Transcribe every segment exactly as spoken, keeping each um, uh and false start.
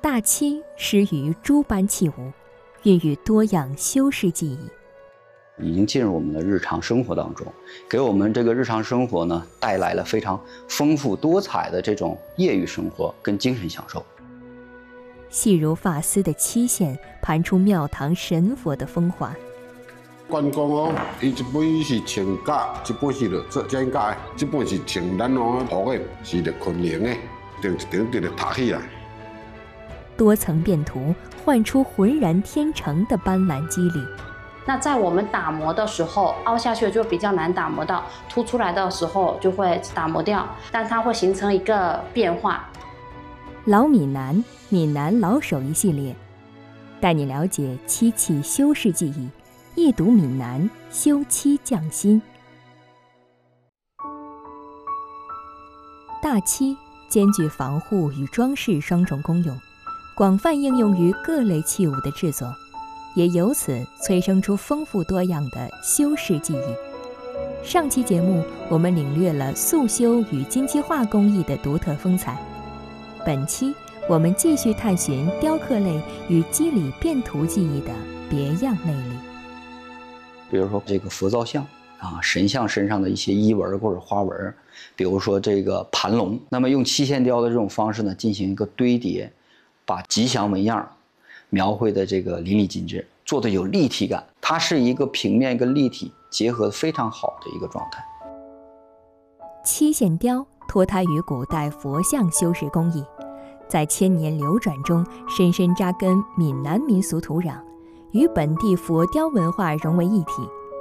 大漆施于诸般器物，孕育多样修饰技艺， 已经进入我们的日常生活当中，给我们这个日常生活呢带来了非常丰富多彩的这种业余生活跟精神享受。 细如发丝的漆线盘出庙堂神佛的风华。 关公哦，伊一本是穿甲，一本是着做剪甲的，这本是穿咱哦涂的，是着昆凌的，顶一顶就着塌起来。 多层变图换出浑然天成的斑斓肌理。 那在我们打磨的时候，凹下去就比较难打磨到，凸出来的时候就会打磨掉，但它会形成一个变化。 老闽南闽南老手艺系列，带你了解漆器修饰技艺，一睹闽南修漆匠心。大漆兼具防护与装饰双重功用，广泛应用于各类器物的制作，也由此催生出丰富多样的修饰技艺。上期节目我们领略了素修与金漆画工艺的独特风采，本期我们继续探寻雕刻类与肌理变图技艺的别样魅力。 比如说这个佛造像啊，神像身上的一些衣纹或者花纹，比如说这个盘龙，那么用漆线雕的这种方式呢，进行一个堆叠，把吉祥纹样描绘的这个淋漓尽致，做的有立体感，它是一个平面跟立体结合非常好的一个状态。 漆线雕脱胎于古代佛像修饰工艺，在千年流转中深深扎根闽南民俗土壤，与本地佛雕文化融为一体。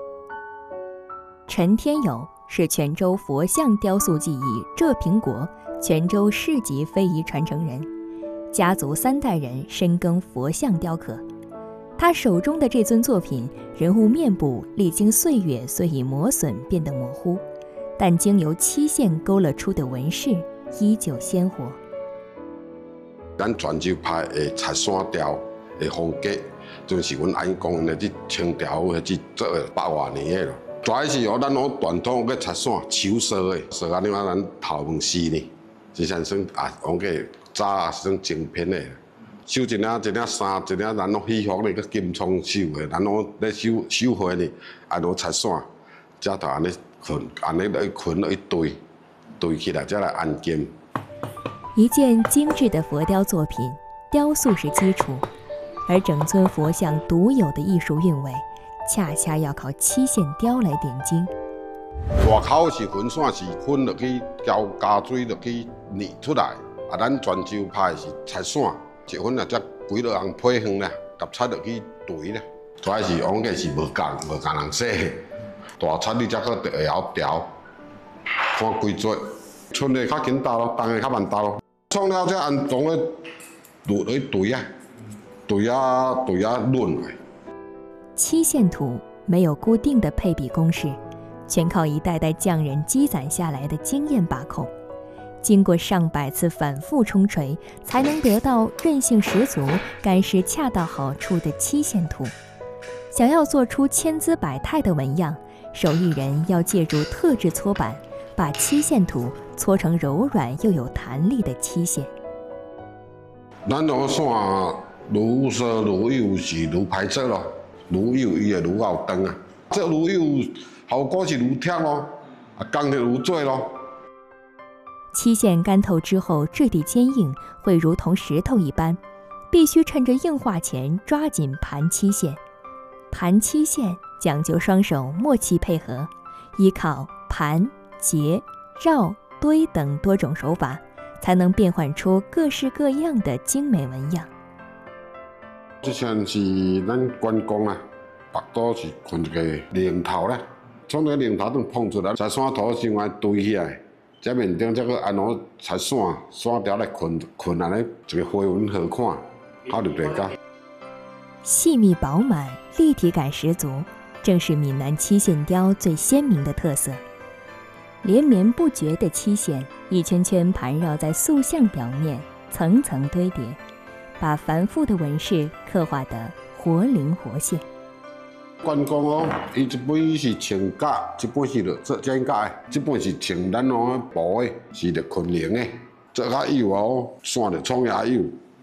陈天友是泉州佛像雕塑技艺浙平国泉州市级非遗传承人，家族三代人深耕佛像雕刻。他手中的这尊作品，人物面部历经岁月虽已磨损变得模糊，但经由漆线勾勒出的纹饰依旧鲜活。 咱泉州派的插山雕的风格，就是阮阿姨讲的，这清朝迄只做了百外年的咯。主要是由咱用传统嘅插山手烧的，烧安尼啊，咱头毛丝呢，这算算啊，用个早啊算精品的。绣一领一领衫，一领咱用戏服的，个金葱绣的，咱用咧绣绣花呢，啊用插伞，才头安尼捆，安尼来捆落一堆，堆起来才来安金。 一件精致的佛雕作品，雕塑是基础，而整尊佛像独有的艺术韵味，恰恰要靠漆线雕来点睛。 外口是粉线，是粉落去浇加水落去捏出来，啊，咱泉州派是插线。一份啊，才几落红配方啦，夹菜落去堆啦。主要是往个是无共无共人洗，大菜你才可会晓调，看几撮，春的较紧到咯，冬的较慢到咯。创了才按总个落去堆啊，堆啊堆啊润来。 漆线图没有固定的配比公式，全靠一代代匠人积攒下来的经验把控。经过上百次反复冲锤，才能得到韧性十足、干湿恰到好处的漆线图。想要做出千姿百态的纹样，手艺人要借助特制搓板，把漆线图搓成柔软又有弹力的漆线。 咱用线愈烧愈幼是愈歹做咯，愈幼伊会愈有长啊。这愈幼效果是愈忝咯，啊工就愈做咯。 漆线干透之后质地坚硬，会如同石头一般，必须趁着硬化前抓紧盘漆线。盘漆线讲究双手默契配合，依靠盘、结、绕、堆等多种手法，才能变换出各式各样的精美纹样。 这像是咱关公啊，腹肚是困一个零头啦，从个零头中碰出来，在山头上来堆起来。这面顶这个按怎插线线条来捆捆安尼，一个花纹好看，好就对个。 细密饱满，立体感十足，正是闽南漆线雕最鲜明的特色。连绵不绝的漆线，一圈圈盘绕在塑像表面，层层堆叠，把繁复的纹饰刻画得活灵活现。 关公哦，伊一本是穿甲，一本是着做剪甲的，这本是穿咱哦布的，是着昆凌的。做较幼哦，线着创也幼，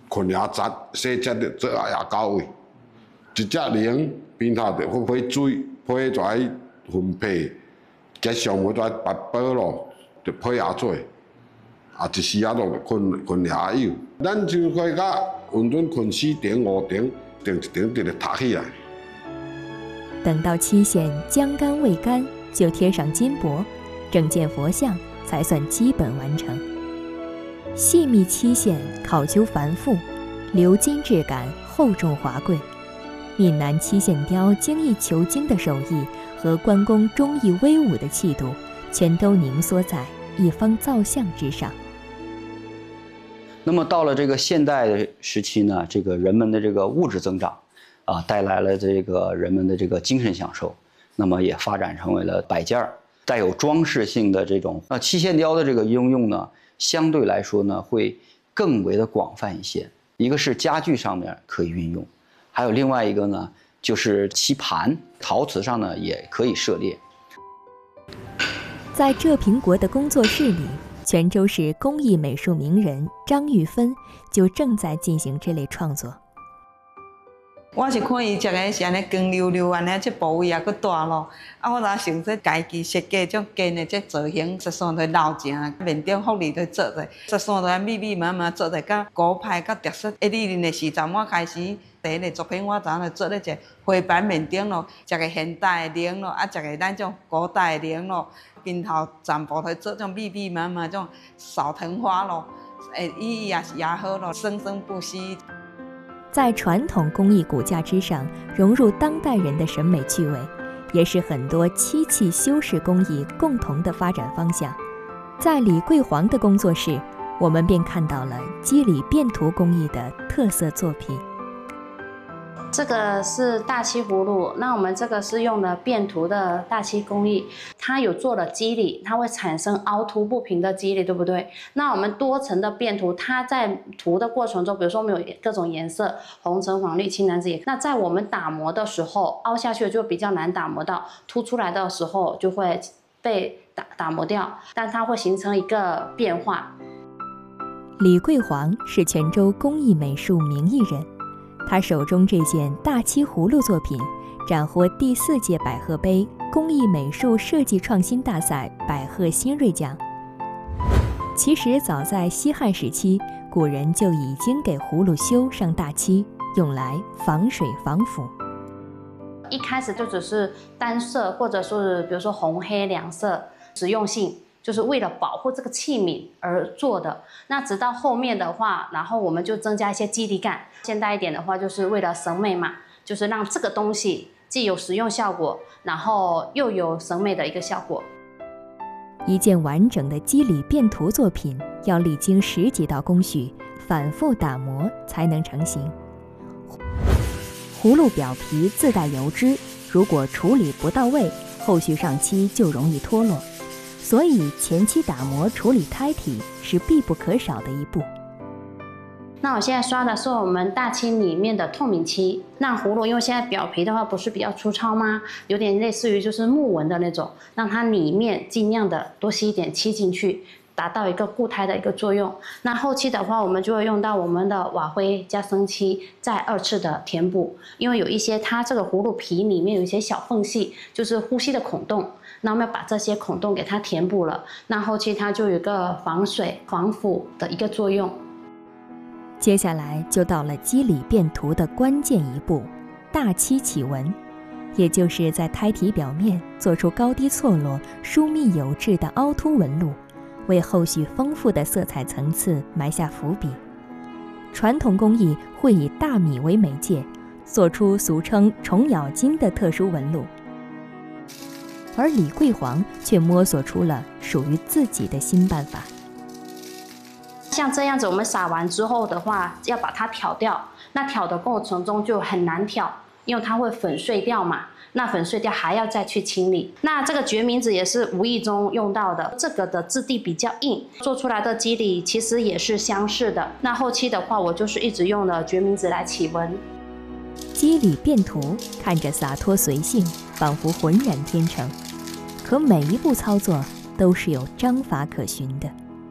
昆牙杂细节的做啊也到位，一只零边头就会配水，配在分配，加上我在八宝咯，就配牙做，啊一时啊都昆昆牙有，咱就可以甲运转昆四点五点，定一点直直塌起来。 等到漆线将干未干，就贴上金箔，整件佛像才算基本完成。细密漆线考究繁复，鎏金质感厚重华贵，闽南漆线雕精益求精的手艺和关公忠义威武的气度，全都凝缩在一方造像之上。 那么到了这个现代的时期呢，这个人们的这个物质增长，啊，带来了这个人们的这个精神享受，那么也发展成为了摆件儿，带有装饰性的这种。那漆线雕的这个应用呢，相对来说呢，会更为的广泛一些。一个是家具上面可以运用，还有另外一个呢，就是漆盘、陶瓷上呢也可以涉猎。 在浙平国的工作室里，泉州市工艺美术名人张玉芬就正在进行这类创作。 我是看伊这个是安尼光溜溜安尼，这部位也佫大咯。啊，我若想说家己设计种根的这造型，实线都老正，面顶福利都做者，实线都安密密麻麻做者，甲古派甲特色。一二零的时阵，我开始第一个作品，我昨就做咧一个灰板面顶咯，一个现代的铃咯，啊，一个咱种古代的铃咯，边头全部都做种密密麻麻种扫藤花咯，诶，意义也是也好咯，生生不息。 在传统工艺骨架之上融入当代人的审美趣味，也是很多漆器修饰工艺共同的发展方向。在李桂煌的工作室，我们便看到了肌理变图工艺的特色作品。 这个是大漆葫芦，那我们这个是用的变图的大漆工艺，它有做了肌理，它会产生凹凸不平的肌理，对不对？那我们多层的变图，它在涂的过程中，比如说我们有各种颜色，红橙黄绿青蓝紫野，那在我们打磨的时候，凹下去就比较难打磨到，凸出来的时候就会被打打磨掉，但它会形成一个变化。 李桂煌是泉州工艺美术名艺人。他手中这件大漆葫芦作品斩获第四届百鹤杯工艺美术设计创新大赛百鹤新锐奖。其实早在西汉时期，古人就已经给葫芦修上大漆，用来防水防腐。 一开始就只是单色，或者是比如说红黑两色，实用性。就是为了保护这个器皿而做的。那直到后面的话，然后我们就增加一些肌理感。现代一点的话，就是为了审美嘛，就是让这个东西既有实用效果，然后又有审美的一个效果。 一件完整的肌理变图作品，要历经十几道工序，反复打磨才能成型。葫芦表皮自带油脂，如果处理不到位，后续上漆就容易脱落。所以前期打磨处理胎体是必不可少的一步。 那我现在刷的是我们大漆里面的透明漆。那葫芦因为现在表皮的话不是比较粗糙吗？有点类似于就是木纹的那种，让它里面尽量的多吸一点漆进去，达到一个固胎的一个作用。那后期的话，我们就会用到我们的瓦灰加生漆，再二次的填补，因为有一些它这个葫芦皮里面有一些小缝隙，就是呼吸的孔洞。那我们要把这些孔洞给它填补了，那后期它就有一个防水防腐的一个作用。 接下来就到了肌理变图的关键一步，大漆起纹，也就是在胎体表面做出高低错落、疏密有致的凹凸纹路，为后续丰富的色彩层次埋下伏笔。传统工艺会以大米为媒介，做出俗称虫咬金的特殊纹路。而李桂煌却摸索出了属于自己的新办法。 像这样子，我们撒完之后的话，要把它挑掉。那挑的过程中就很难挑，因为它会粉碎掉嘛。那粉碎掉还要再去清理。那这个决明子也是无意中用到的，这个的质地比较硬，做出来的肌理其实也是相似的。那后期的话，我就是一直用了决明子来起纹。 肌理变图看着洒脱随性，仿佛浑然天成，可每一步操作都是有章法可循的。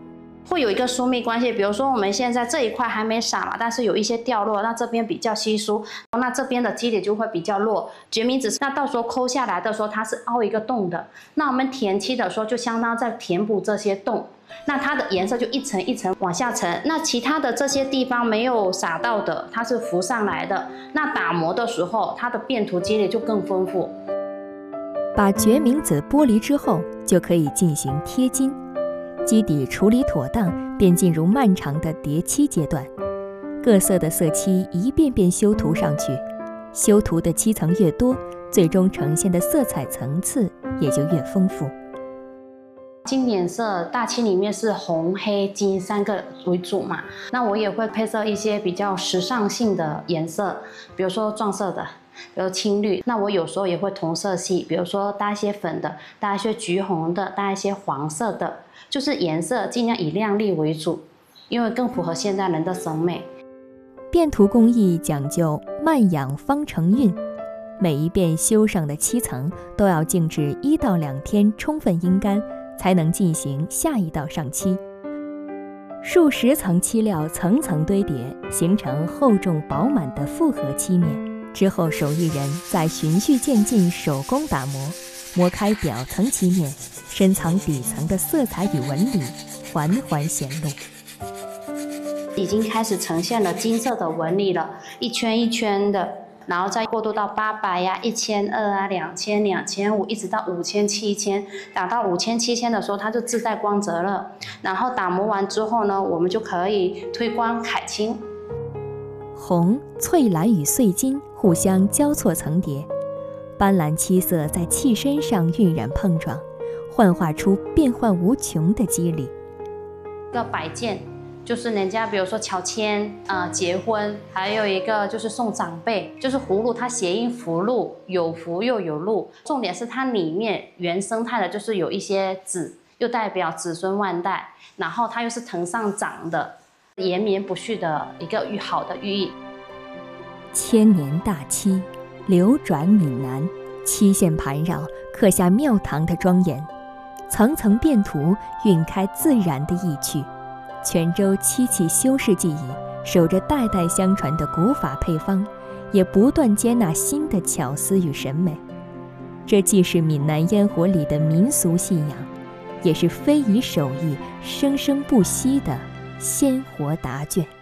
会有一个疏密关系。比如说我们现在这一块还没撒嘛，但是有一些掉落，那这边比较稀疏，那这边的基底就会比较弱。决明子，那到时候抠下来的时候，它是凹一个洞的。那我们填漆的时候，就相当在填补这些洞。那它的颜色就一层一层往下沉，那其他的这些地方没有撒到的，它是浮上来的。那打磨的时候，它的变涂肌理就更丰富。 把决明子剥离之后，就可以进行贴金。基底处理妥当，便进入漫长的叠漆阶段。各色的色漆一遍遍修涂上去，修涂的漆层越多，最终呈现的色彩层次也就越丰富。 经典色大漆里面是红、黑、金三个为主嘛，那我也会配色一些比较时尚性的颜色，比如说撞色的，比如青绿。那我有时候也会同色系，比如说搭一些粉的，搭一些橘红的，搭一些黄色的，就是颜色尽量以亮丽为主，因为更符合现代人的审美。 变涂工艺讲究慢养方成韵，每一遍修上的漆层都要静置一到两天，充分阴干，才能进行下一道上漆。数十层漆料层层堆叠，形成厚重饱满的复合漆面。之后手艺人再循序渐进手工打磨，磨开表层漆面，深藏底层的色彩与纹理，缓缓显露。 已经开始呈现了金色的纹理了，一圈一圈的，然后再过渡到八百呀、一千二啊、两千、两千五，一直到五千、七千。打到五千、七千的时候，它就自带光泽了。然后打磨完之后呢，我们就可以推光揩青。 红、翠蓝与碎金互相交错层叠，斑斓漆色在漆身上晕染碰撞，幻化出变幻无穷的肌理。 一个摆件。就是人家比如说乔迁啊、呃、结婚，还有一个就是送长辈，就是葫芦，它谐音福禄，有福又有禄。重点是它里面原生态的，就是有一些子，又代表子孙万代，然后它又是藤上长的，延绵不续的一个好的寓意。 千年大漆，流转闽南，漆线盘绕，刻下庙堂的庄严，层层变涂，晕开自然的意趣。泉州漆器修饰技艺，守着代代相传的古法配方，也不断接纳新的巧思与审美。这既是闽南烟火里的民俗信仰，也是非遗手艺生生不息的鲜活答卷。